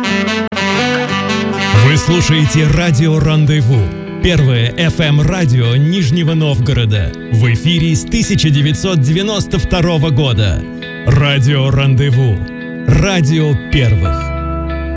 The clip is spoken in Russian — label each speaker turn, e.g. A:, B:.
A: Вы слушаете радио «Рандеву», первое FM-радио Нижнего Новгорода. В эфире с 1992 года. Радио «Рандеву», радио первых.